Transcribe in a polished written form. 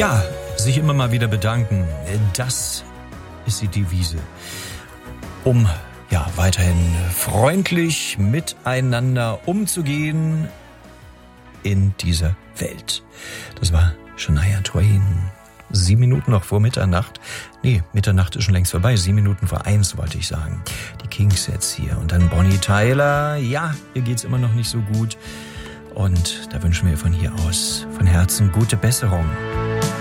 Ja, sich immer mal wieder bedanken, das ist die Devise, um weiterhin freundlich miteinander umzugehen in dieser Welt. Das war Shania Twain. 7 Minuten noch vor Mitternacht. Nee, Mitternacht ist schon längst vorbei. 7 Minuten vor 1 wollte ich sagen. Die Kings jetzt hier. Und dann Bonnie Tyler. Ja, ihr geht's immer noch nicht so gut. Und da wünschen wir von hier aus von Herzen gute Besserung.